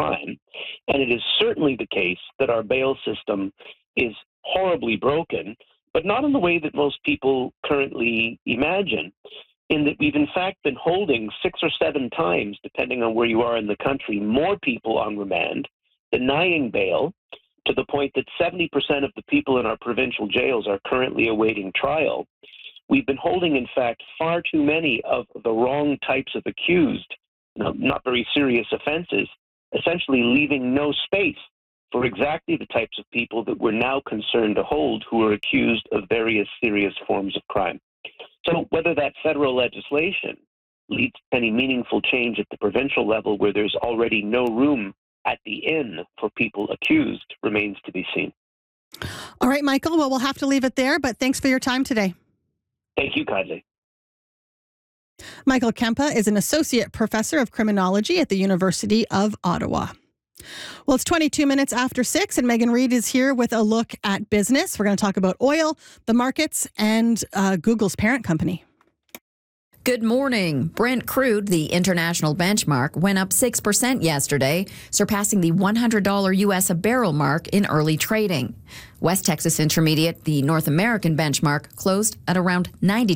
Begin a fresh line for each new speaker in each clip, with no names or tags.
crime. And it is certainly the case that our bail system is horribly broken, but not in the way that most people currently imagine, in that we've in fact been holding 6 or 7 times, depending on where you are in the country, more people on remand, denying bail, to the point that 70% of the people in our provincial jails are currently awaiting trial. We've been holding, in fact, far too many of the wrong types of accused, not very serious offenses, essentially leaving no space for exactly the types of people that we're now concerned to hold who are accused of various serious forms of crime. So whether that federal legislation leads to any meaningful change at the provincial level where there's already no room at the inn for people accused remains to be seen.
All right, Michael. Well, we'll have to leave it there, but thanks for your time today.
Thank you kindly.
Michael Kempa is an associate professor of criminology at the University of Ottawa. Well, it's 22 minutes after 6, and Megan Reid is here with a look at business. We're going to talk about oil, the markets, and Google's parent company.
Good morning. Brent crude, the international benchmark, went up 6% yesterday, surpassing the $100 U.S. a barrel mark in early trading. West Texas Intermediate, the North American benchmark, closed at around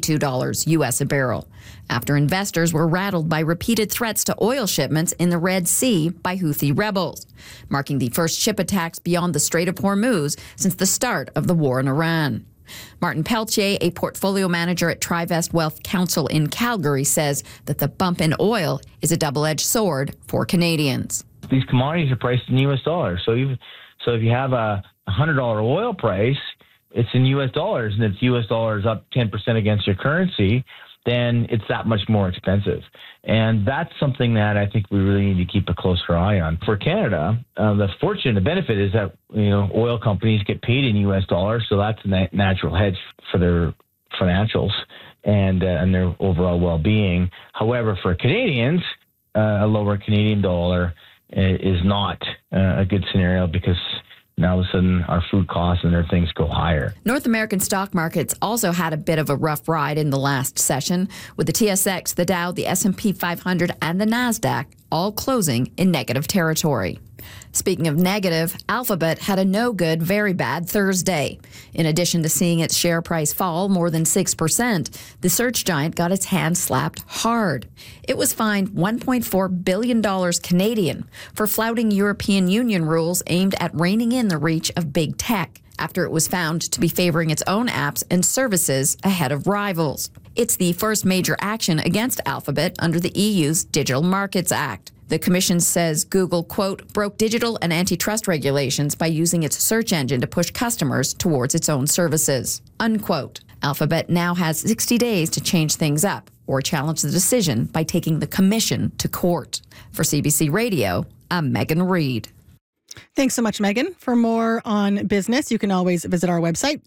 $92 U.S. a barrel, after investors were rattled by repeated threats to oil shipments in the Red Sea by Houthi rebels, marking the first ship attacks beyond the Strait of Hormuz since the start of the war in Iran. Martin Peltier, a portfolio manager at Trivest Wealth Council in Calgary, says that the bump in oil is a double-edged sword for Canadians.
These commodities are priced in U.S. dollars. So if you have a $100 oil price, it's in U.S. dollars, and it's U.S. dollars up 10% against your currency, then it's that much more expensive. And that's something that I think we really need to keep a closer eye on. For Canada, the benefit is that, oil companies get paid in U.S. dollars, so that's a natural hedge for their financials and their overall well-being. However, for Canadians, a lower Canadian dollar is not a good scenario because now all of a sudden our food costs and their things go higher.
North American stock markets also had a bit of a rough ride in the last session, with the TSX, the Dow, the S&P 500, and the NASDAQ all closing in negative territory. Speaking of negative, Alphabet had a no-good, very bad Thursday. In addition to seeing its share price fall more than 6%, the search giant got its hand slapped hard. It was fined $1.4 billion Canadian for flouting European Union rules aimed at reining in the reach of big tech, after it was found to be favoring its own apps and services ahead of rivals. It's the first major action against Alphabet under the EU's Digital Markets Act. The Commission says Google, quote, broke digital and antitrust regulations by using its search engine to push customers towards its own services, unquote. Alphabet now has 60 days to change things up or challenge the decision by taking the Commission to court. For CBC Radio, I'm Megan Reid.
Thanks so much, Megan. For more on business, you can always visit our website,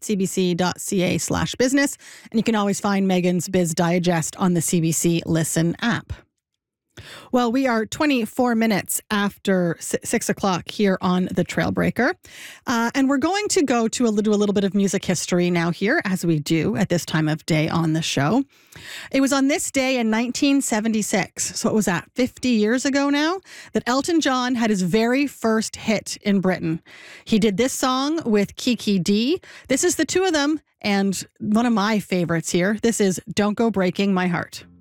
cbc.ca/business, and you can always find Megan's Biz Digest on the CBC Listen app. Well, we are 24 minutes after 6 o'clock here on The Trailbreaker. And we're going to go to do a little bit of music history now here, as we do at this time of day on the show. It was on this day in 1976, so what was that, 50 years ago now, that Elton John had his very first hit in Britain. He did this song with Kiki Dee. This is the two of them, and one of my favorites here. This is Don't Go Breaking My Heart.